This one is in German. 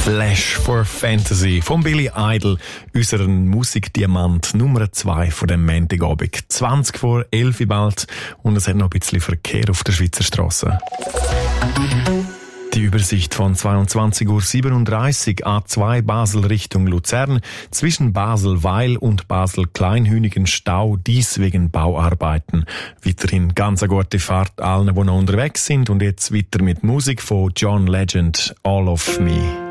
Flash for Fantasy von Billy Idol, unseren Musikdiamant Nummer 2 von dem Montagabend. 20 vor 11 Uhr bald und es hat noch ein bisschen Verkehr auf der Schweizer Strasse. Die Übersicht von 22:37 Uhr A2 Basel Richtung Luzern, zwischen Basel-Weil und Basel-Kleinhünigen Stau, dies wegen Bauarbeiten. Weiterhin ganz eine gute Fahrt allen, die noch unterwegs sind, und jetzt weiter mit Musik von John Legend, All of Me.